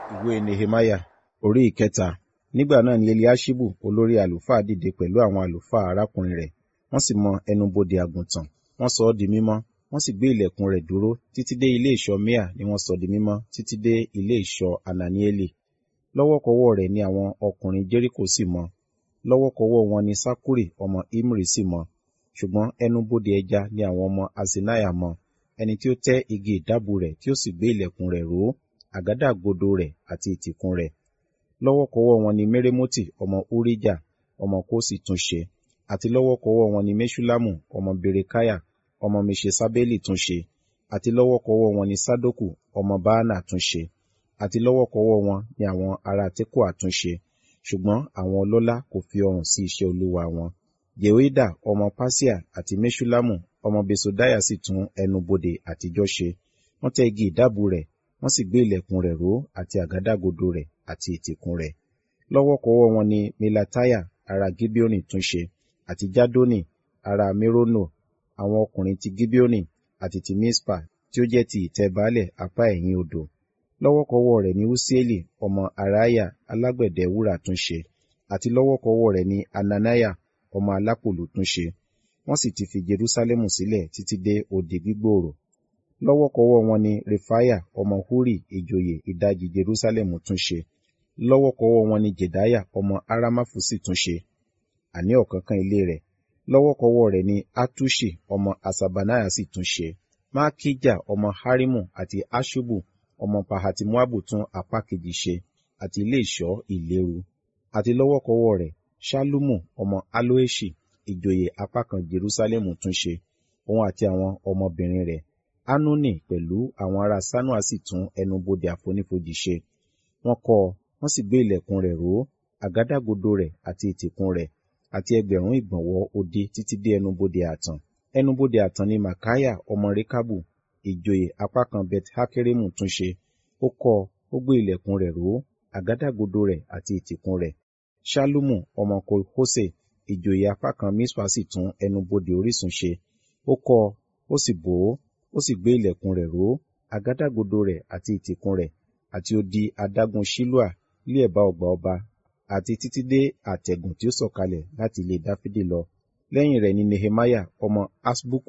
Ìwé Nehemiah orí ìkẹta. Nígbà náà ni Eliaṣibu olórí àlùfáà dìde pẹ̀lú àwọn àlùfáà arákùnrin rẹ̀, wọ́n sì mọ ẹnubodè àgùntàn, wọ́n sọ ọ́ di mímọ́, wọ́n sì gbé ìlẹ̀kùn rẹ̀ dúró títí dé ilé ìṣọ́ Miah ni wọ́n sọ di mímọ́ títí dé ilé ìṣọ́ Ananieli. Lọ́wọ́kọ́wọ́ rẹ̀ ni àwọn ọkùnrin Jẹ́ríkò sì mọ, lọ́wọ́kọ́wọ́ wọn ni Sakkuri ọmọ Imri sì mọ, ṣùgbọ́n ẹnubodè ẹja ni àwọn ọmọ Haṣenaiah mọ, ẹni tí ó tẹ́ igi ìdábùú rẹ̀ tí ó sì gbé ìlẹ̀kùn rẹ̀ ró, àgádágodo rẹ̀ àti ìtìkùn rẹ̀. Lọ́wọ́kọ́wọ́ wọn ni Meremoti ọmọ Urijah ọmọ Kosi tún ṣe, àti lọ́wọ́kọ́wọ́ wọn ni Meṣullamu ọmọ Berekiah ọmọ Meṣesabeli tún ṣe, àti lọ́wọ́kọ́wọ́ wọn ni Sadoku ọmọ Baana tún ṣe, àti lọ́wọ́kọ́wọ́ wọn ni àwọn ará Tekoa tún ṣe, ṣùgbọ́n àwọn ọlọ́lá kò fi ọrùn sí iṣẹ́ olúwa wọn. Jehoiada ọmọ Paṣiah àti Meṣullamu ọmọ Besodaiah sì tún ẹnubodè àtijọ́ ṣe, wọ́n tẹ́ igi ìdábùú rẹ̀, wọ́n sì gbé ìlẹ̀kùn rẹ̀ ró àti àgádágodo rẹ̀ àti ìtìkùn rẹ̀. Lọ́wọ́kọ́wọ́ wọn ni Melatiah ará Gibeoni tún ṣe, àti Jadoni ará Merono, àwọn ọkùnrin ti Gibeoni àti ti Mispa tí ó jẹ́ ti ìtẹ́ baálẹ̀ apá ẹ̀yìn odò. Lọ́wọ́kọ́wọ́ rẹ̀ ni Usieli ọmọ Haraiah alágbẹ̀dẹ wúrà tún ṣe, àti lọ́wọ́kọ́wọ́ rẹ̀ ni Hananiah ọmọ alápòlù tún ṣe. Wọ́n sì ti fi Jerusalẹmu sílẹ̀ títí dé odi gbígbòòrò. Lọ́wọ́kọ́wọ́ wọn ni Refaiah ọmọ Huri ìjòyè ìdajì Jerusalẹmu tún ṣe. Lọ́wọ́kọ́wọ́ wọn ni Jedaiah ọmọ Aramafu sì tún ṣe, àní ọ̀kánkán ilé rẹ̀. Lọ́wọ́kọ́wọ́ rẹ̀ ni Hatuṣi ọmọ Haṣabaniah sì tún ṣe. Malkijah ọmọ Harimu àti Aṣubu ọmọ Pahati-Moabu tún apá kejì ṣe, àti ilé ìṣọ́ ìléru. Àti lọ́wọ́kọ́wọ́ rẹ̀ Ṣallumu ọmọ Haloheṣi ìjòyè apá kan Jerusalẹmu tún ṣe, òun àti àwọn ọmọbìnrin rẹ̀. Hanuni pẹ̀lú àwọn ará Sanoa sì tún ẹnubodè àfonífojì ṣe. Wọ́n kọ́ ọ, wọ́n sì gbé ìlẹ̀kùn rẹ̀ ró, àgádágodo rẹ̀ àti ìtìkùn rẹ̀, àti ẹgbẹ̀rún ìgbọ̀nwọ́ odi títí dé ẹnubodè ààtàn. Ẹnubodè ààtàn ni Makaiah ọmọ Rekabu ìjòyè apá kan Bet-Hakeremu tún ṣe. Ó kọ́ ọ, ó gbé ìlẹ̀kùn rẹ̀ ró, àgádágodo rẹ̀ àti ìtìkùn rẹ̀. Ṣallumu ọmọ Kol-Hose ìjòyè apá kan Mispa sì tún ẹnubodè orísun ṣe. Ó kọ́ ọ, ó sì bò ó, ó sì gbé ìlẹ̀kùn rẹ̀ ró, àgádágodo rẹ̀ àti ìtìkùn rẹ̀, àti odi adágún Ṣiloa ní ẹ̀bá ọgbà ọba, àti títí dé àtẹ̀gùn tí ó sọ̀kalẹ̀ láti ilé Dáfídì lọ. Lẹ́yìn rẹ̀ ni Nehemiah ọmọ Haṣbuku